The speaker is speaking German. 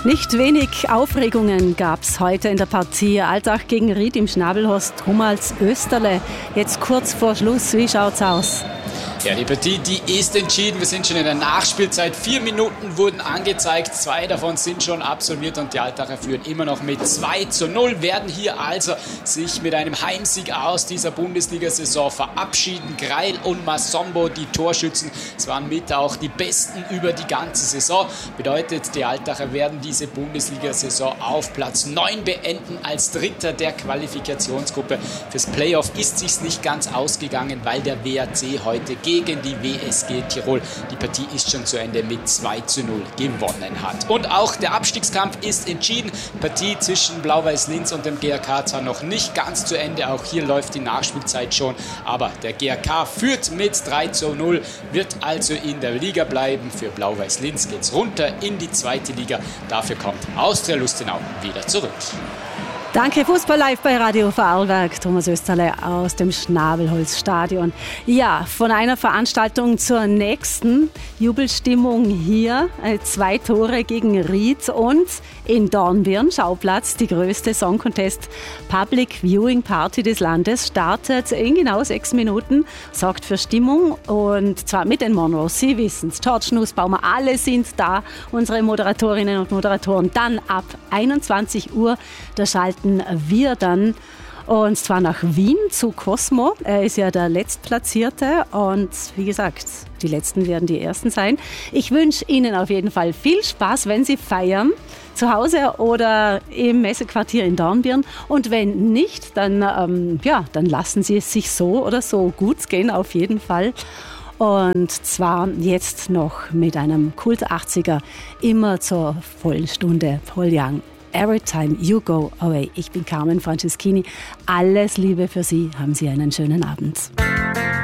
Nicht wenig Aufregungen gab es heute in der Partie. Altach gegen Ried im Schnabelhorst Hummels-Österle. Jetzt kurz vor Schluss, wie schaut's aus? Ja, die Partie, die ist entschieden. Wir sind schon in der Nachspielzeit. 4 Minuten wurden angezeigt. 2 davon sind schon absolviert und die Altacher führen immer noch mit 2:0. Werden hier also sich mit einem Heimsieg aus dieser Bundesliga-Saison verabschieden. Greil und Masombo, die Torschützen, es waren mit auch die Besten über die ganze Saison. Bedeutet, die Altacher werden diese Bundesliga-Saison auf Platz 9 beenden als Dritter der Qualifikationsgruppe. Fürs Playoff ist sich's nicht ganz ausgegangen, weil der WAC heute gegen die WSG Tirol die Partie ist schon zu Ende mit 2:0 gewonnen hat. Und auch der Abstiegskampf ist entschieden. Partie zwischen Blau-Weiß Linz und dem GAK zwar noch nicht ganz zu Ende, auch hier läuft die Nachspielzeit schon, aber der GAK führt mit 3:0, wird also in der Liga bleiben. Für Blau-Weiß Linz geht's runter in die 2. Liga. Dafür kommt Austria Lustenau wieder zurück. Danke, Fußball live bei Radio Vorarlberg. Thomas Österle aus dem Schnabelholzstadion. Ja, von einer Veranstaltung zur nächsten. Jubelstimmung hier. 2 Tore gegen Ried und in Dornbirn, Schauplatz, die größte Song Contest Public Viewing Party des Landes, startet in genau 6 Minuten, sorgt für Stimmung und zwar mit den Monroes. Sie wissen's, George Nussbaumer, alle sind da, unsere Moderatorinnen und Moderatoren. Dann ab 21 Uhr, da schalten wir dann und zwar nach Wien zu Cosmo. Er ist ja der Letztplatzierte und wie gesagt, die Letzten werden die Ersten sein. Ich wünsche Ihnen auf jeden Fall viel Spaß, wenn Sie feiern, zu Hause oder im Messequartier in Dornbirn. Und wenn nicht, dann lassen Sie es sich so oder so gut gehen, auf jeden Fall. Und zwar jetzt noch mit einem Kult 80er, immer zur vollen Stunde. Paul Young. Every time you go away. Ich bin Carmen Franceschini. Alles Liebe für Sie. Haben Sie einen schönen Abend.